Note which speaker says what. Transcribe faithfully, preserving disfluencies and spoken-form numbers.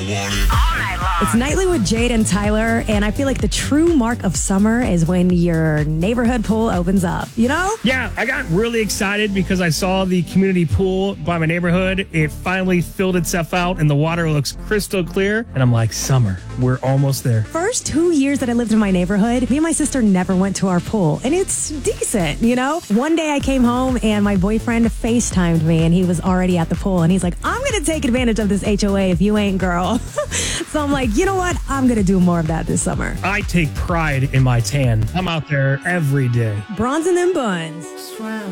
Speaker 1: It's Nightly with Jade and Tyler, and I feel like the true mark of summer is when your neighborhood pool opens up, you know?
Speaker 2: Yeah, I got really excited because I saw the community pool by my neighborhood. It finally filled itself out and the water looks crystal clear. And I'm like, summer, we're almost there.
Speaker 1: First two years that I lived in my neighborhood, me and my sister never went to our pool, and it's decent, you know? One day I came home and my boyfriend FaceTimed me, and he was already at the pool, and he's like, I'm going to take advantage of this H O A if you ain't, girl. So I'm like, you know what? I'm going to do more of that this summer.
Speaker 2: I take pride in my tan. I'm out there every day.
Speaker 1: Bronzing them buns.
Speaker 3: Swim.